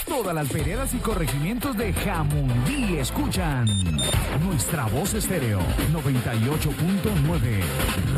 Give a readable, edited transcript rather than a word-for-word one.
Todas las veredas y corregimientos de Jamundí escuchan Nuestra Voz Estéreo 98.9.